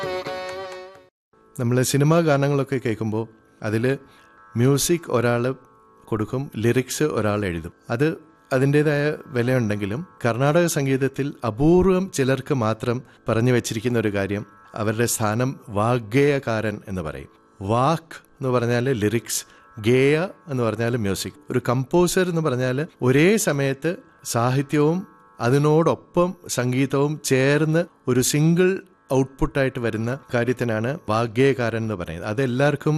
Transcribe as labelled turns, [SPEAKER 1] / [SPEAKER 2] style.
[SPEAKER 1] നമ്മൾ സിനിമാ ഗാനങ്ങളൊക്കെ കേൾക്കുമ്പോൾ അതിൽ മ്യൂസിക് ഒരാൾ കൊടുക്കും, ലിറിക്സ് ഒരാൾ എഴുതും. അത് അതിൻ്റേതായ വിലയുണ്ടെങ്കിലും കർണാടക സംഗീതത്തിൽ അപൂർവം ചിലർക്ക് മാത്രം പറഞ്ഞു വച്ചിരിക്കുന്ന ഒരു കാര്യം, അവരുടെ സ്ഥാനം വാഗ്ഗേയകാരൻ എന്ന് പറയും. വാക്ക് എന്ന് പറഞ്ഞാൽ ലിറിക്സ്, ഗേയ എന്ന് പറഞ്ഞാൽ മ്യൂസിക്. ഒരു കമ്പോസർ എന്ന് പറഞ്ഞാൽ ഒരേ സമയത്ത് സാഹിത്യവും അതിനോടൊപ്പം സംഗീതവും ചേർന്ന് ഒരു സിംഗിൾ ഔട്ട്പുട്ടായിട്ട് വരുന്ന കാര്യത്തിനാണ് വാഗ്ഗേയകാരൻ എന്ന് പറയുന്നത്. അതെല്ലാവർക്കും